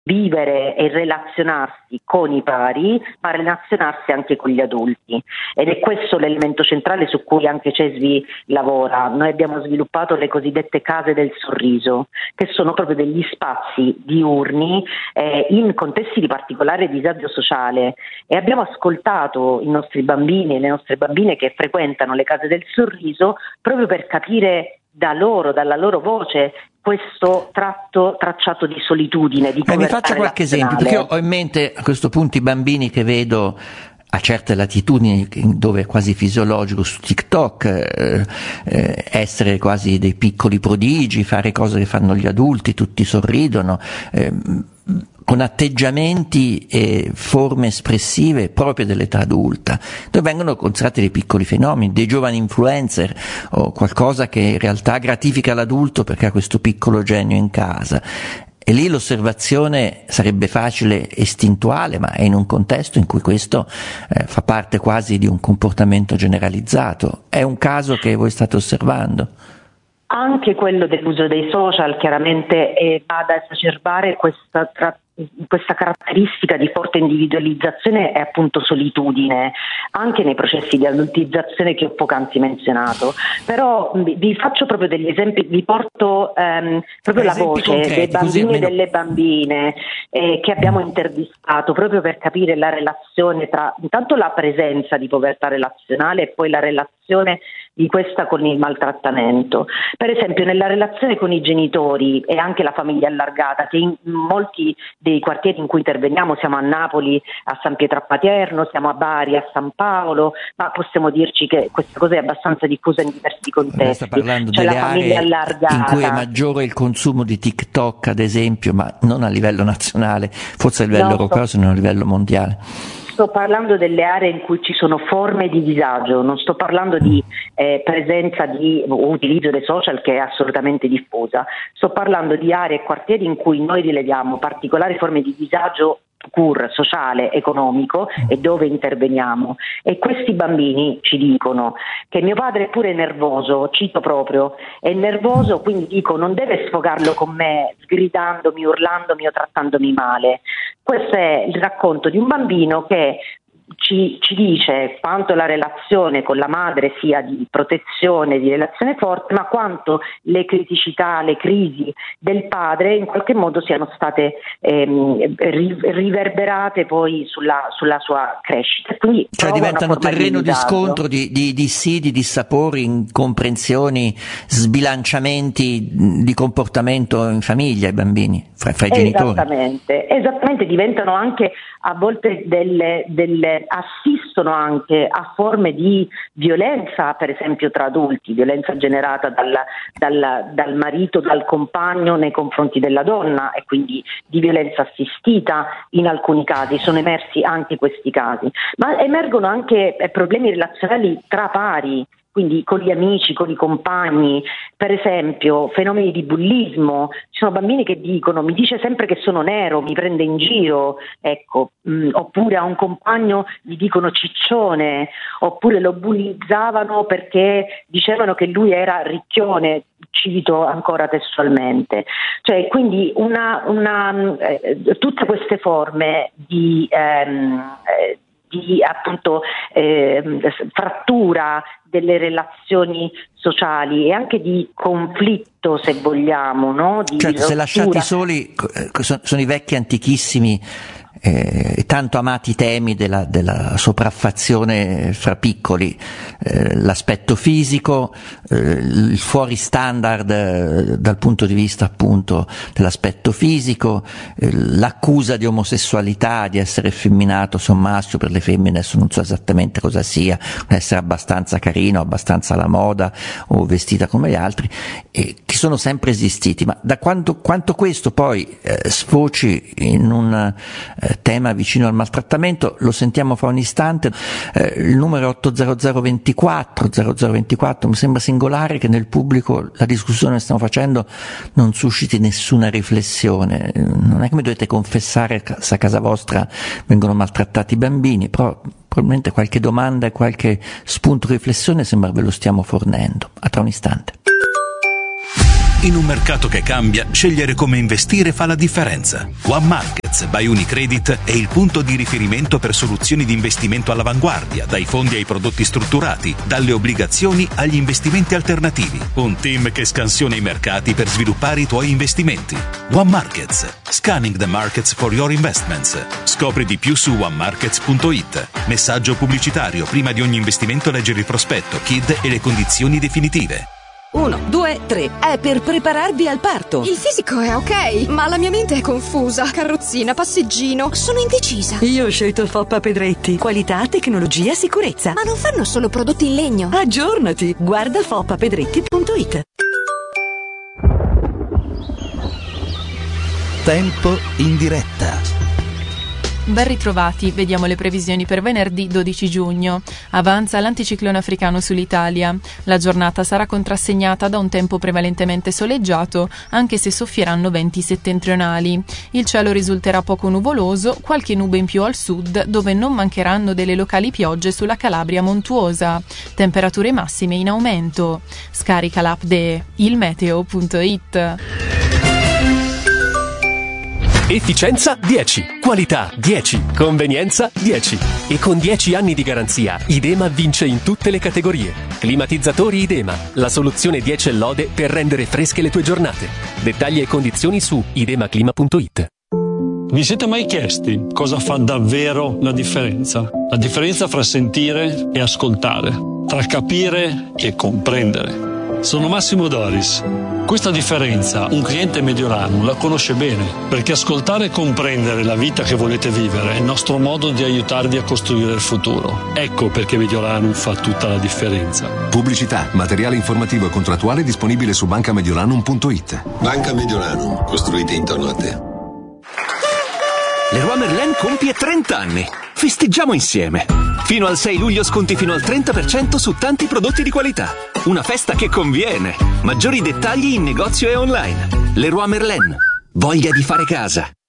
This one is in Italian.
vivere e relazionarsi con i pari, ma relazionarsi anche con gli adulti, ed è questo l'elemento centrale su cui anche CESVI lavora. Noi abbiamo sviluppato le cosiddette case del sorriso, che sono proprio degli spazi diurni in contesti di particolare disagio sociale, e abbiamo ascoltato i nostri bambini e le nostre bambine che frequentano le case del sorriso proprio per capire dalla loro voce questo tracciato di solitudine, di mi faccia qualche esempio, perché io ho in mente a questo punto i bambini che vedo a certe latitudini, dove è quasi fisiologico su TikTok, essere quasi dei piccoli prodigi, fare cose che fanno gli adulti, tutti sorridono, con atteggiamenti e forme espressive proprie dell'età adulta, dove vengono considerati dei piccoli fenomeni, dei giovani influencer o qualcosa che in realtà gratifica l'adulto perché ha questo piccolo genio in casa. E lì l'osservazione sarebbe facile e istintuale, ma è in un contesto in cui questo fa parte quasi di un comportamento generalizzato. È un caso che voi state osservando? Anche quello dell'uso dei social chiaramente va ad esacerbare questa caratteristica di forte individualizzazione e appunto solitudine, anche nei processi di adultizzazione che ho poc'anzi menzionato. Però vi faccio proprio degli esempi, vi porto proprio la voce dei bambini e delle bambine che abbiamo intervistato, proprio per capire la relazione tra intanto la presenza di povertà relazionale e poi la relazione di questa con il maltrattamento. Per esempio nella relazione con i genitori e anche la famiglia allargata, che in molti dei quartieri in cui interveniamo, siamo a Napoli, a San Pietro a Patierno, siamo a Bari, a San Paolo, ma possiamo dirci che questa cosa è abbastanza diffusa in diversi contesti. Sta parlando delle aree in cui è maggiore il consumo di TikTok, ad esempio, ma non a livello nazionale, forse a livello europeo, se non a livello mondiale. Sto parlando delle aree in cui ci sono forme di disagio, non sto parlando di presenza o utilizzo dei social, che è assolutamente diffusa. Sto parlando di aree e quartieri in cui noi rileviamo particolari forme di disagio sociale, economico, e dove interveniamo. E questi bambini ci dicono che mio padre è pure nervoso, cito proprio, è nervoso, quindi dico non deve sfogarlo con me sgridandomi, urlandomi o trattandomi male. Questo è il racconto di un bambino che ci dice quanto la relazione con la madre sia di protezione, di relazione forte, ma quanto le criticità, le crisi del padre in qualche modo siano state riverberate poi sulla sua crescita. Quindi diventano terreno di scontro, di dissidi, dissapori, incomprensioni, sbilanciamenti di comportamento in famiglia, i bambini, fra i genitori. Esattamente, diventano anche a volte assistono anche a forme di violenza, per esempio tra adulti, violenza generata dal marito, dal compagno nei confronti della donna, e quindi di violenza assistita in alcuni casi. Sono emersi anche questi casi, ma emergono anche problemi relazionali tra pari, quindi con gli amici, con i compagni, per esempio fenomeni di bullismo. Ci sono bambini che dicono mi dice sempre che sono nero, mi prende in giro, ecco, oppure a un compagno gli dicono ciccione, oppure lo bullizzavano perché dicevano che lui era ricchione, cito ancora testualmente. Cioè, quindi tutte queste forme di appunto frattura delle relazioni sociali e anche di conflitto, se vogliamo, no? Se lasciati soli, sono i vecchi antichissimi tanto amati temi della sopraffazione fra piccoli, l'aspetto fisico, il fuori standard dal punto di vista appunto dell'aspetto fisico, l'accusa di omosessualità, di essere effeminato se un maschio, per le femmine adesso non so esattamente cosa sia, essere abbastanza carino, abbastanza alla moda o vestita come gli altri, che sono sempre esistiti, ma da quanto questo poi sfoci in un tema vicino al maltrattamento lo sentiamo fra un istante. Il numero 80024 mi sembra singolare che nel pubblico la discussione che stiamo facendo non susciti nessuna riflessione. Non è che mi dovete confessare se a casa vostra vengono maltrattati i bambini, però probabilmente qualche domanda e qualche spunto di riflessione sembra ve lo stiamo fornendo. A tra un istante. In un mercato che cambia, scegliere come investire fa la differenza. One Markets by Unicredit è il punto di riferimento per soluzioni di investimento all'avanguardia, dai fondi ai prodotti strutturati, dalle obbligazioni agli investimenti alternativi. Un team che scansiona i mercati per sviluppare i tuoi investimenti. One Markets. Scanning the markets for your investments. Scopri di più su onemarkets.it. Messaggio pubblicitario. Prima di ogni investimento leggere il prospetto, KID e le condizioni definitive. 1, 2, 3. È per prepararvi al parto. Il fisico è ok, ma la mia mente è confusa. Carrozzina, passeggino, sono indecisa. Io ho scelto Foppa Pedretti. Qualità, tecnologia, sicurezza. Ma non fanno solo prodotti in legno. Aggiornati. Guarda foppapedretti.it. Tempo in diretta. Ben ritrovati, vediamo le previsioni per venerdì 12 giugno. Avanza l'anticiclone africano sull'Italia. La giornata sarà contrassegnata da un tempo prevalentemente soleggiato, anche se soffieranno venti settentrionali. Il cielo risulterà poco nuvoloso, qualche nube in più al sud, dove non mancheranno delle locali piogge sulla Calabria montuosa. Temperature massime in aumento. Scarica l'app de ilmeteo.it. Efficienza 10, qualità 10, convenienza 10. E con 10 anni di garanzia, Idema vince in tutte le categorie. Climatizzatori Idema, la soluzione 10 e lode per rendere fresche le tue giornate. Dettagli e condizioni su idemaclima.it. Vi siete mai chiesti cosa fa davvero la differenza? La differenza fra sentire e ascoltare, tra capire e comprendere. Sono Massimo Doris. Questa differenza un cliente Mediolanum la conosce bene, perché ascoltare e comprendere la vita che volete vivere è il nostro modo di aiutarvi a costruire il futuro. Ecco perché Mediolanum fa tutta la differenza. Pubblicità, materiale informativo e contrattuale disponibile su bancamediolanum.it. Banca Mediolanum, costruite intorno a te. Leroy Merlin compie 30 anni. Festeggiamo insieme. Fino al 6 luglio sconti fino al 30% su tanti prodotti di qualità. Una festa che conviene. Maggiori dettagli in negozio e online. Leroy Merlin. Voglia di fare casa.